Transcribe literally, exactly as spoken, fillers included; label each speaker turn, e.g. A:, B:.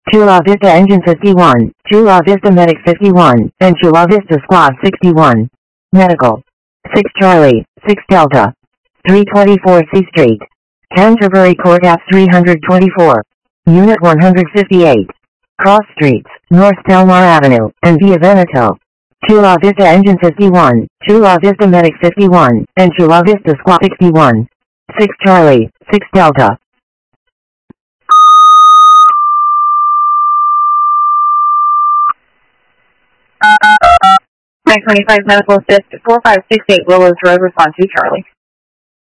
A: Chula Vista Engine fifty-one, Chula Vista Medic fifty-one, and Chula Vista Squad sixty-one. Medical. six Charlie, six Delta. three twenty-four C Street. Canterbury Courthouse three twenty-four. Unit one fifty-eight. Cross Streets, North Delmar Avenue, and Via Veneto. Chula Vista Engine fifty-one, Chula Vista Medic fifty-one, and Chula Vista Squad sixty-one. six Charlie, six Delta.
B: nine twenty-five Medical Assist, four five six eight Willows Road, respond to Charlie.